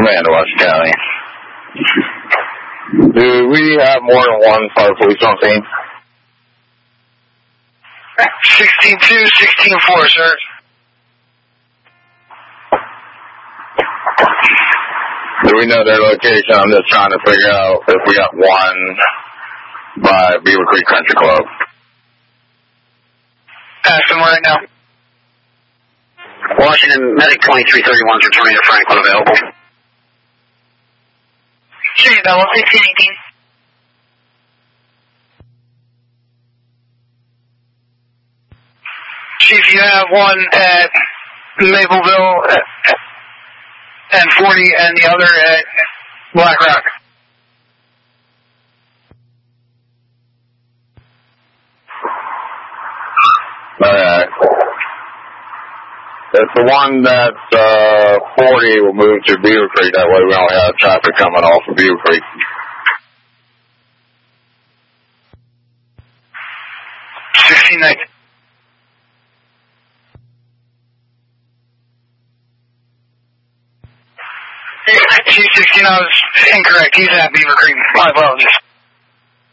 Command Washington County. Do we have more than one fire police on scene? 16-2, 16-4, sir. Do we know their location? I'm just trying to figure out if we got one by Beaver Creek Country Club. Ask them right now. Washington, Medic 2331 is returning to Franklin, available. Sure, Bell, 1618. Chief, you have one at Mapleville and 40 and the other at Black Rock. Alright. If the one that's 40 will move to Beaver Creek, that way we don't have traffic coming off of Beaver Creek. Chief 16, I was incorrect. He's at Beaver Creek. My apologies.